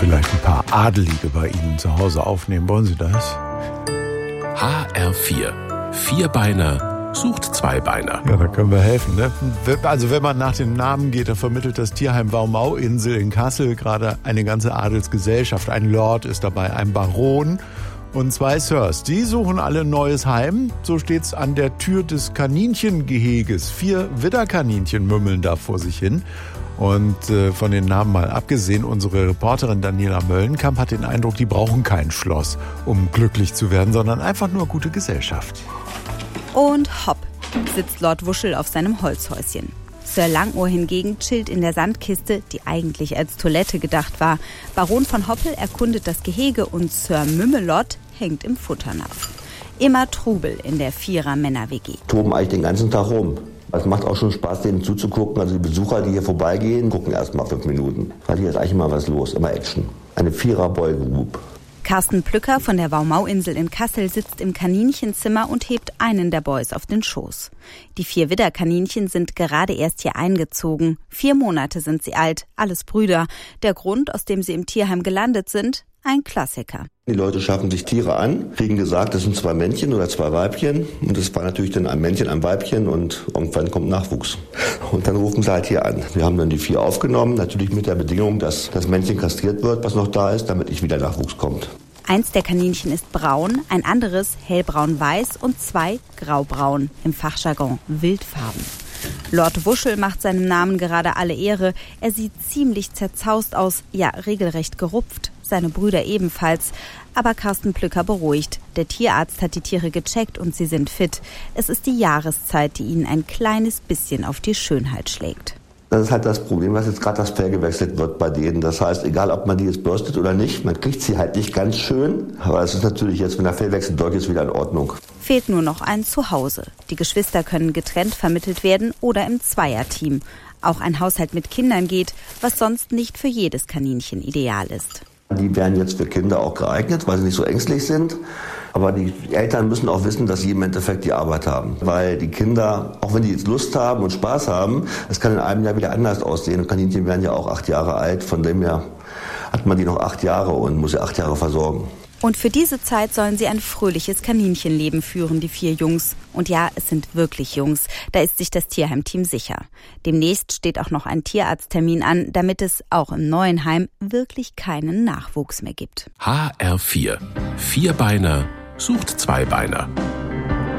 vielleicht ein paar Adelige bei Ihnen zu Hause aufnehmen. Wollen Sie das? HR4. Vierbeiner sucht Zweibeiner. Ja, da können wir helfen, ne? Also wenn man nach den Namen geht, da vermittelt das Tierheim Waumauinsel in Kassel gerade eine ganze Adelsgesellschaft. Ein Lord ist dabei, ein Baron und 2 Sirs. Die suchen alle ein neues Heim. So steht's an der Tür des Kaninchengeheges. 4 Widderkaninchen mümmeln da vor sich hin. Und von den Namen mal abgesehen, unsere Reporterin Daniela Möllenkamp hat den Eindruck, die brauchen kein Schloss, um glücklich zu werden, sondern einfach nur gute Gesellschaft. Und hopp, sitzt Lord Wuschel auf seinem Holzhäuschen. Sir Langohr hingegen chillt in der Sandkiste, die eigentlich als Toilette gedacht war. Baron von Hoppel erkundet das Gehege und Sir Mümmelott hängt im Futternapf. Immer Trubel in der 4er-Männer-WG. Toben eigentlich den ganzen Tag rum. Es macht auch schon Spaß, denen zuzugucken. Also die Besucher, die hier vorbeigehen, gucken erst mal 5 Minuten. Weil hier ist eigentlich immer was los, immer Action. Eine 4er-Boy-Group. Carsten Plücker von der Waumauinsel in Kassel sitzt im Kaninchenzimmer und hebt einen der Boys auf den Schoß. Die 4 Widderkaninchen sind gerade erst hier eingezogen. 4 Monate sind sie alt, alles Brüder. Der Grund, aus dem sie im Tierheim gelandet sind, ein Klassiker. Die Leute schaffen sich Tiere an, kriegen gesagt, das sind 2 Männchen oder 2 Weibchen. Und das war natürlich dann ein Männchen, ein Weibchen und irgendwann kommt Nachwuchs. Und dann rufen sie halt hier an. Wir haben dann die 4 aufgenommen, natürlich mit der Bedingung, dass das Männchen kastriert wird, was noch da ist, damit nicht wieder Nachwuchs kommt. Eins der Kaninchen ist braun, ein anderes hellbraun-weiß und 2 graubraun, im Fachjargon Wildfarben. Lord Wuschel macht seinem Namen gerade alle Ehre. Er sieht ziemlich zerzaust aus, ja regelrecht gerupft. Seine Brüder ebenfalls. Aber Carsten Plücker beruhigt. Der Tierarzt hat die Tiere gecheckt und sie sind fit. Es ist die Jahreszeit, die ihnen ein kleines bisschen auf die Schönheit schlägt. Das ist halt das Problem, dass jetzt gerade das Fell gewechselt wird bei denen. Das heißt, egal ob man die jetzt bürstet oder nicht, man kriegt sie halt nicht ganz schön. Aber es ist natürlich jetzt, wenn der Fellwechsel durch ist, wieder in Ordnung. Fehlt nur noch ein Zuhause. Die Geschwister können getrennt vermittelt werden oder im Zweierteam. Auch ein Haushalt mit Kindern geht, was sonst nicht für jedes Kaninchen ideal ist. Die wären jetzt für Kinder auch geeignet, weil sie nicht so ängstlich sind. Aber die Eltern müssen auch wissen, dass sie im Endeffekt die Arbeit haben. Weil die Kinder, auch wenn die jetzt Lust haben und Spaß haben, es kann in einem Jahr wieder anders aussehen. Und Kaninchen werden ja auch 8 Jahre alt. Von dem her hat man die noch 8 Jahre und muss sie 8 Jahre versorgen. Und für diese Zeit sollen sie ein fröhliches Kaninchenleben führen, die 4 Jungs. Und ja, es sind wirklich Jungs. Da ist sich das Tierheimteam sicher. Demnächst steht auch noch ein Tierarzttermin an, damit es auch im neuen Heim wirklich keinen Nachwuchs mehr gibt. HR4. Vierbeiner sucht Zweibeiner.